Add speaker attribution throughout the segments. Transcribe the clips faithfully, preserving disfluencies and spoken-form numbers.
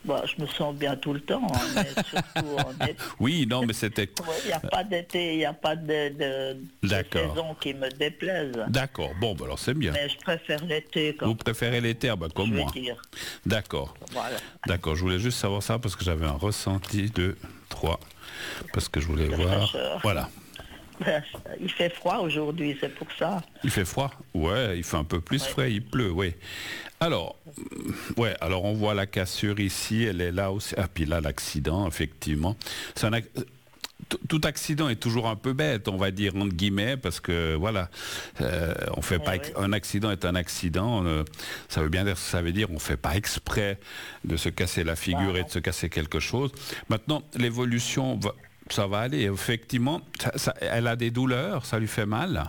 Speaker 1: Bon, je me sens bien tout le temps, hein, mais surtout en été.
Speaker 2: Oui, non, mais c'était...
Speaker 1: Il n'y a pas d'été, il n'y a pas de, de, de
Speaker 2: D'accord.
Speaker 1: saison qui me déplaise.
Speaker 2: D'accord, bon, ben alors c'est bien.
Speaker 1: Mais je préfère l'été.
Speaker 2: Vous préférez l'été, ah ben, comme
Speaker 1: je vais
Speaker 2: moi.
Speaker 1: dire.
Speaker 2: D'accord.
Speaker 1: Voilà.
Speaker 2: D'accord, je voulais juste savoir ça parce que j'avais un ressenti de trois. Parce que je voulais
Speaker 1: De
Speaker 2: voir...
Speaker 1: fraîcheur.
Speaker 2: Voilà.
Speaker 1: Ben, il fait froid aujourd'hui, c'est pour ça.
Speaker 2: Il fait froid? Ouais, il fait un peu plus
Speaker 1: Ouais.
Speaker 2: frais, il pleut, oui. Alors, ouais, alors on voit la cassure ici, elle est là aussi. Ah, puis là, l'accident, effectivement. C'est un ac- Tout accident est toujours un peu bête, on va dire, entre guillemets, parce que, voilà, euh, on fait
Speaker 1: Eh
Speaker 2: pas...
Speaker 1: oui.
Speaker 2: ex- Un accident est un accident, euh, ça veut bien dire, ça veut dire on fait pas exprès de se casser la figure
Speaker 1: Voilà.
Speaker 2: et de se casser quelque chose. Maintenant, l'évolution, va- ça va aller, effectivement. Ça- ça- elle a des douleurs, ça lui fait mal.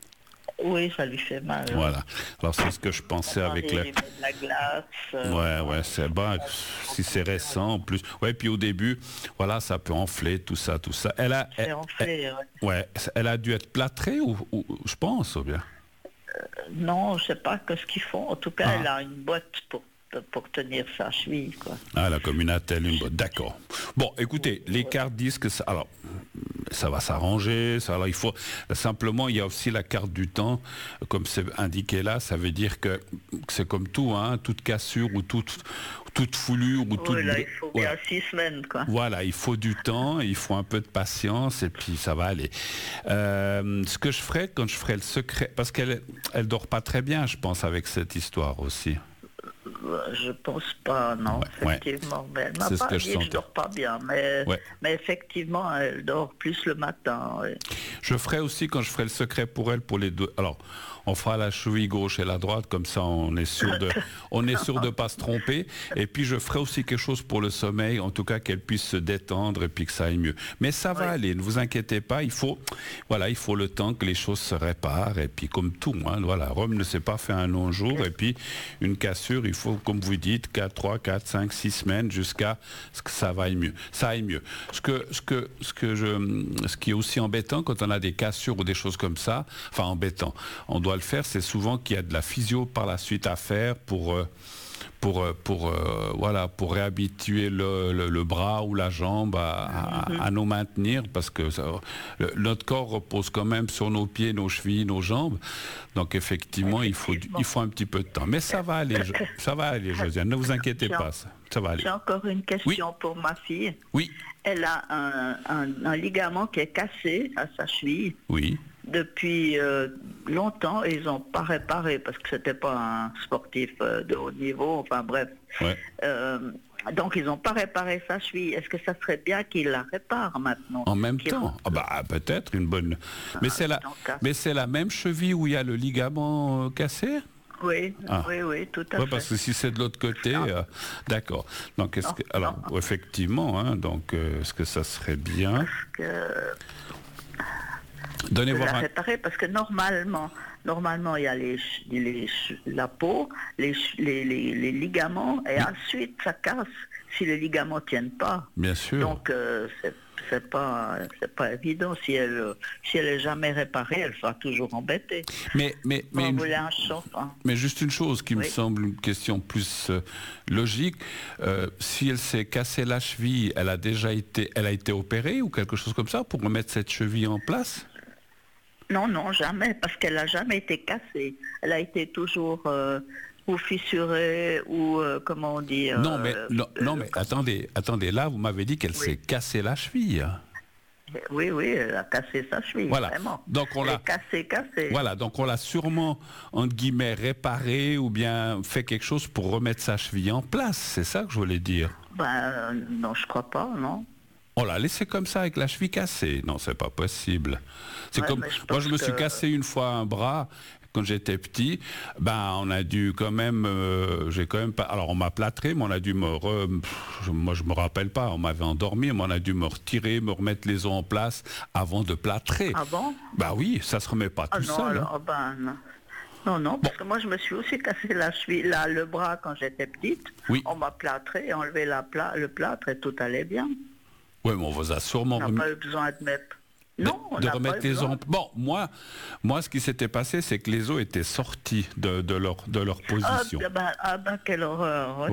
Speaker 1: Oui, ça lui fait mal.
Speaker 2: Voilà. Alors c'est ce que je pensais
Speaker 1: Attends,
Speaker 2: avec
Speaker 1: il
Speaker 2: la...
Speaker 1: met de la glace. euh,
Speaker 2: Ouais, ouais, c'est bon. Si c'est récent, en plus. Ouais, puis au début, voilà, ça peut enfler, tout ça, tout ça. Elle a,
Speaker 1: C'est
Speaker 2: elle,
Speaker 1: enflé, ouais.
Speaker 2: ouais, elle a dû être plâtrée, ou, ou- je pense, ou bien.
Speaker 1: Non, je sais pas que ce qu'ils font. En tout cas,
Speaker 2: Ah.
Speaker 1: elle a une boîte pour, pour tenir sa cheville, quoi.
Speaker 2: Ah, la comme une attelle, une botte. D'accord. Bon, écoutez, les cartes disent que ça... Alors, ça va s'arranger. Ça, alors, il faut... Simplement, il y a aussi la carte du temps. Comme c'est indiqué là, ça veut dire que, que c'est comme tout, hein, toute cassure ou toute, toute foulure ou toute...
Speaker 1: Oui, là,
Speaker 2: br-
Speaker 1: il faut
Speaker 2: ouais.
Speaker 1: bien six semaines, quoi.
Speaker 2: Voilà, il faut du temps, il faut un peu de patience et puis ça va aller. Euh, ce que je ferai quand je ferai le secret, parce qu'elle elle dort pas très bien, je pense, avec cette histoire aussi.
Speaker 1: Euh, Je pense pas, non,
Speaker 2: Ouais,
Speaker 1: effectivement. Mais elle m'a
Speaker 2: C'est ce
Speaker 1: pas
Speaker 2: que je
Speaker 1: dit que je
Speaker 2: sentais.
Speaker 1: dors pas bien, mais,
Speaker 2: Ouais.
Speaker 1: mais effectivement, elle dort plus le matin. Oui.
Speaker 2: Je ferai aussi quand je ferai le secret pour elle pour les deux. Alors, on fera la cheville gauche et la droite, comme ça on est sûr de, on est sûr de pas se tromper. Et puis je ferai aussi quelque chose pour le sommeil, en tout cas qu'elle puisse se détendre et puis que ça aille mieux. Mais ça va
Speaker 1: Oui.
Speaker 2: aller, ne vous inquiétez pas. Il faut, voilà, il faut le temps que les choses se réparent. Et puis comme tout, hein, voilà, Rome ne s'est pas fait un long jour. Et puis une cassure, il faut, comme vous dites, quatre, trois, quatre, cinq, six semaines jusqu'à ce que ça aille mieux. Ça aille mieux. Ce que, ce que, ce que je, ce qui est aussi embêtant quand on a des cassures ou des choses comme ça, enfin embêtant, on doit le faire, c'est souvent qu'il y a de la physio par la suite à faire pour euh, pour euh, pour euh, voilà, pour réhabituer le, le, le bras ou la jambe à, à, à nous maintenir, parce que ça, le- notre corps repose quand même sur nos pieds, nos chevilles, nos jambes. Donc effectivement, il faut du- il faut un petit peu de temps, mais ça va aller, je- ça va aller, Josiane, ne vous inquiétez pas, ça, ça va aller.
Speaker 1: J'ai encore une question
Speaker 2: Oui.
Speaker 1: pour ma fille.
Speaker 2: Oui,
Speaker 1: Elle a un, un- un ligament qui est cassé à sa cheville
Speaker 2: oui.
Speaker 1: depuis euh, longtemps et ils n'ont pas réparé parce que c'était pas un sportif euh, de haut niveau, enfin bref.
Speaker 2: Ouais.
Speaker 1: Euh, donc ils n'ont pas réparé sa cheville. Est-ce que ça serait bien qu'ils la réparent maintenant?
Speaker 2: En même
Speaker 1: Qu'ils
Speaker 2: temps, ah bah peut-être une bonne. Mais c'est la,
Speaker 1: donc, hein.
Speaker 2: mais c'est la même cheville où il y a le ligament euh, cassé.
Speaker 1: Oui,
Speaker 2: Ah.
Speaker 1: oui, oui, tout à
Speaker 2: Ouais,
Speaker 1: fait.
Speaker 2: parce que si c'est de l'autre côté,
Speaker 1: Non.
Speaker 2: euh, d'accord. Donc, est-ce
Speaker 1: Non,
Speaker 2: que, alors,
Speaker 1: non.
Speaker 2: effectivement, hein, donc, euh, est-ce que ça serait bien?
Speaker 1: Parce que
Speaker 2: Donnez
Speaker 1: de
Speaker 2: voir
Speaker 1: la
Speaker 2: un...
Speaker 1: réparer parce que normalement, normalement il y a les, ch- les ch- la peau, les, ch- les, les- les ligaments et ensuite ça casse si les ligaments tiennent pas.
Speaker 2: Bien sûr.
Speaker 1: Donc euh, c'est c'est pas c'est pas évident. Si elle euh, si elle est jamais réparée, elle sera toujours embêtée.
Speaker 2: mais, mais, mais,
Speaker 1: On
Speaker 2: une-
Speaker 1: voulait un champ. Hein.
Speaker 2: mais juste une chose qui me
Speaker 1: Oui.
Speaker 2: semble une question plus euh, logique. Euh, si elle s'est cassée la cheville, elle a déjà été, elle a été opérée ou quelque chose comme ça pour remettre cette cheville en place?
Speaker 1: Non, non, jamais, parce qu'elle n'a jamais été cassée. Elle a été toujours euh, ou fissurée ou euh, comment on dit. euh,
Speaker 2: non, mais, non,
Speaker 1: euh,
Speaker 2: non, mais attendez, attendez, là, vous m'avez dit qu'elle
Speaker 1: Oui.
Speaker 2: s'est cassée la cheville.
Speaker 1: Oui, oui, elle a cassé sa cheville,
Speaker 2: Voilà.
Speaker 1: vraiment.
Speaker 2: Donc on
Speaker 1: Elle
Speaker 2: l'a-
Speaker 1: est cassée, cassée.
Speaker 2: Voilà, donc on l'a sûrement, entre guillemets, réparé ou bien fait quelque chose pour remettre sa cheville en place. C'est ça que je voulais dire.
Speaker 1: Ben, euh, non, je crois pas, non.
Speaker 2: On l'a laissé comme ça avec la cheville cassée. Non, c'est pas possible. C'est
Speaker 1: Ouais,
Speaker 2: comme
Speaker 1: mais je
Speaker 2: moi,
Speaker 1: pense
Speaker 2: je me suis
Speaker 1: que-
Speaker 2: cassé une fois un bras quand j'étais petit. Ben, on a dû quand même, euh, j'ai quand même pas. Alors, on m'a plâtré, mais on a dû me, re- pff, je- moi, je me rappelle pas. On m'avait endormi, mais on a dû me retirer, me remettre les os en place avant de plâtrer.
Speaker 1: Ah bon?
Speaker 2: Bah oui, ça se remet pas
Speaker 1: Ah
Speaker 2: tout
Speaker 1: non,
Speaker 2: seul. hein.
Speaker 1: alors, ben, non. Non, non, parce que moi je me suis aussi cassé la cheville, là, le bras quand j'étais petite.
Speaker 2: Oui.
Speaker 1: On m'a plâtré, enlevé la pla- le plâtre et tout allait bien.
Speaker 2: Oui, mais on vous a sûrement
Speaker 1: On n'a
Speaker 2: remis-
Speaker 1: pas eu besoin de mettre.
Speaker 2: de-
Speaker 1: Non, on
Speaker 2: de
Speaker 1: n'a
Speaker 2: remettre
Speaker 1: pas eu
Speaker 2: les
Speaker 1: besoin.
Speaker 2: os. en- Bon, moi, moi, ce qui s'était passé, c'est que les os étaient sortis de, de leur, de leur
Speaker 1: Ah
Speaker 2: position.
Speaker 1: ben, ah ben, quelle horreur.